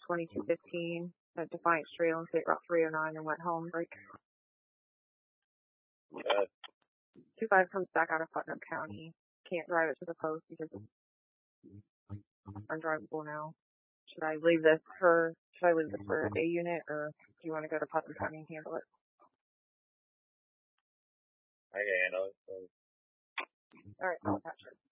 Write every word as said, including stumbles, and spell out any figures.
twenty-two fifteen at Defiance Trail and State Route three oh nine and went home. Break. Uh, two five comes back out of Putnam County. Can't drive it to the post because it's undrivable now. Should I leave this for, should I leave this for a unit, or do you want to go to Putnam County and handle it? I can handle it. So. Alright, I'll catch it.